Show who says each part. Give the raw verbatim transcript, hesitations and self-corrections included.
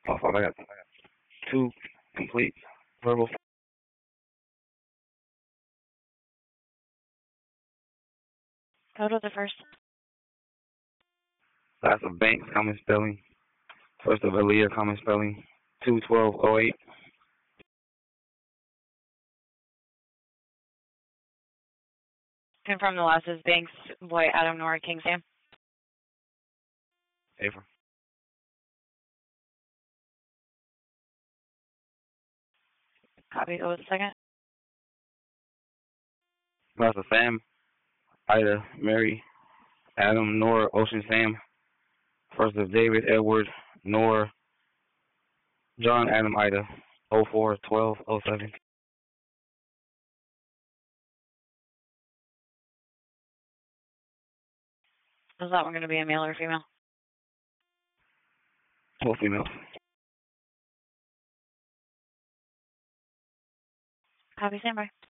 Speaker 1: Oh, fuck, I got two complete verbal.
Speaker 2: Go to the first.
Speaker 1: Last of Banks, common spelling. First of Aaliyah, common spelling. two twelve oh eight.
Speaker 2: Confirm the last is Banks, Boy, Adam, Nora, King, Sam.
Speaker 1: April.
Speaker 2: Copy. Go with the second.
Speaker 1: Last of Sam, Ida, Mary, Adam, Nora, Ocean, Sam. First of David, Edward, Nora, John, Adam, Ida. oh four twelve oh seven.
Speaker 2: Is that one going to be a male or female?
Speaker 1: Both females.
Speaker 2: Copy. Stand by.